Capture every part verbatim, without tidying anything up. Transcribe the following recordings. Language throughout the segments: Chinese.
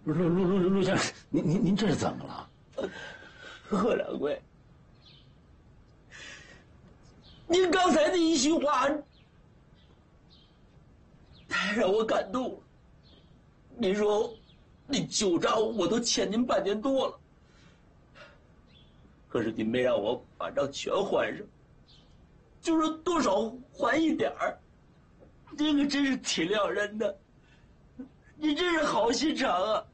陆陆陆陆陆先生，您您您这是怎么了？ 贺掌柜，您刚才那一句话太让我感动了。您说那旧账我都欠您半年多了，可是您没让我把账全还上，就是多少还一点儿。这个真是挺谅人的，你真是好心肠啊！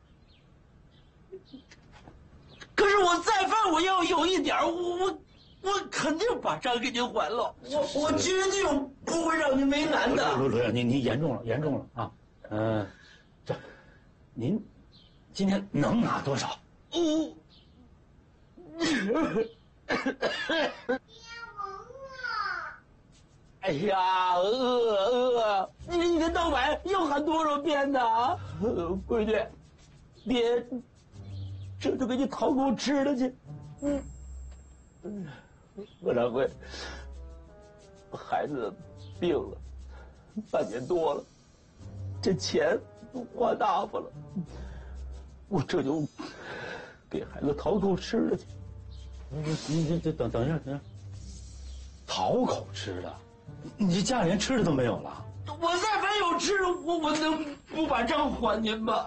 可是我再犯，我要有一点，我我我肯定把账给您还了，我我绝对不会让您为难的。 陆陆先生，您您严重了，严重了啊！嗯、呃，这，您今天能拿多少？ 嗯。哎呀，饿饿！你一天到晚要喊多少遍呢？呃，闺女，爹，这就给你讨口吃的去。嗯，嗯，贺掌柜，孩子病了，半年多了，这钱都花大发了，我这就给孩子讨口吃的去。 您您这等等一下，等一下，讨口吃的。你这家里连吃的都没有了？ 我再没有吃，我我能不把账还您吗？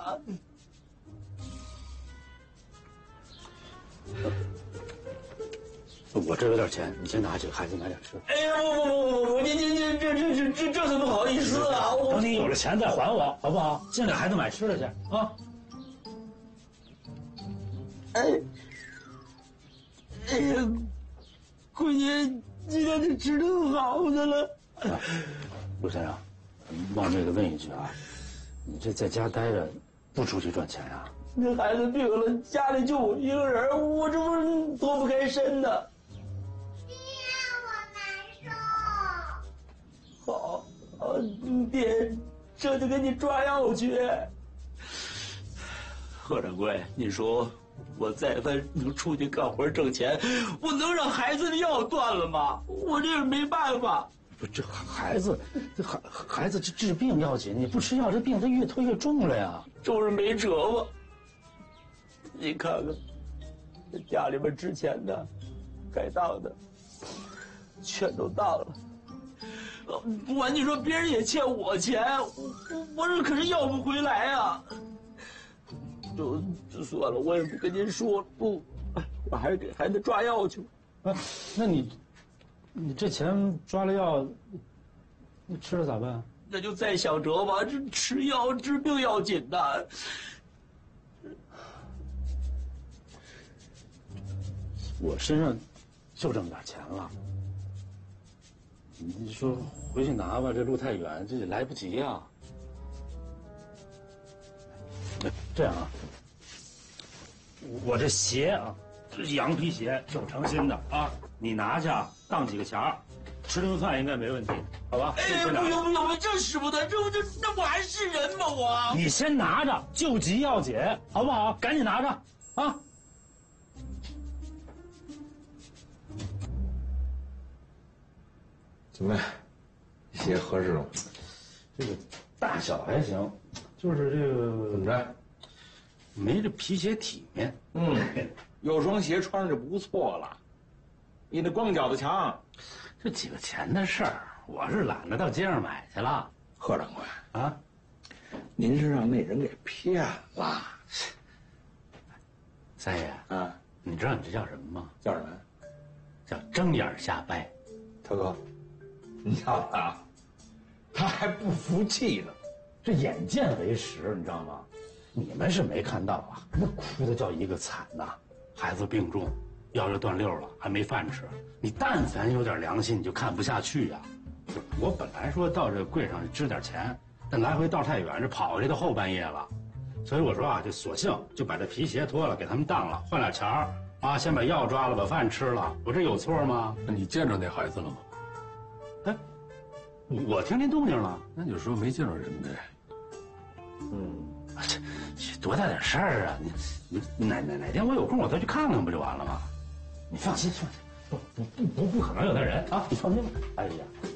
我这有点钱，你先拿去，孩子买点吃。 哎呀，不不不不不，你你你这这这这这怎么好意思啊？我等你有了钱再还我，好不好？先给孩子买吃的去啊！ 哎，哎呀，闺女。今天这吃的好的了， 啊，陆先生，冒昧的问一句啊，你这在家待着，不出去赚钱呀？ 那孩子病了，家里就我一个人，我这不是脱不开身的。 爹，我难受。 好，好，爹，这就给你抓药去。贺掌柜，你说。我再分能出去干活挣钱，我能让孩子的药断了吗？我这也没办法。 不，这孩子，这孩孩子这治病要紧，你不吃药，这病他越拖越重了呀。 就是没辙嘛。你看看，这家里边值钱的、该当的，全都当了。不管你说别人也欠我钱，我我这可是要不回来啊。就就算了，我也不跟您说了，不，我还是给孩子抓药去。 啊，那你，你这钱抓了药，你吃了咋办？ 那就再想辙吧，这吃药治病要紧的。 我身上就这么点钱了，你说回去拿吧，这路太远，这也来不及呀。这样啊，我这鞋啊，这是羊皮鞋，九成新的啊，你拿去当几个钱儿，吃顿饭应该没问题，好吧？ 哎呀，不用不用，这使不得，这这那我还是人吗我？ 你先拿着，救急要紧，好不好？赶紧拿着啊！ 怎么样？鞋合适吗？ 这个大小还行。就是这个怎么着， 没这皮鞋体面。 嗯，有双鞋穿着就不错了。你那光脚的强， 这几个钱的事儿，我是懒得到街上买去了。 贺掌柜啊， 您是让那人给骗了。 三爷啊， 你知道你这叫什么吗？ 叫什么？ 叫睁眼瞎掰。 涛哥，你瞧他，他还不服气呢。 这眼见为实，你知道吗？你们是没看到啊，那哭的叫一个惨呐！孩子病重，腰就断溜了，还没饭吃。你但凡有点良心，你就看不下去呀、啊。我本来说到这柜上支点钱，但来回道太远，这跑回去都后半夜了，所以我说啊，就索性就把这皮鞋脱了，给他们当了，换俩钱儿啊，先把药抓了，把饭吃了，我这有错吗？ 那你见着那孩子了吗？ 哎，我听见动静了， 那就说没见着人呗。 嗯，这这多大点事儿啊！你你哪哪哪天我有空我再去看看不就完了吗？你放心，放心，不不不不不可能有那人啊！你放心吧。哎呀。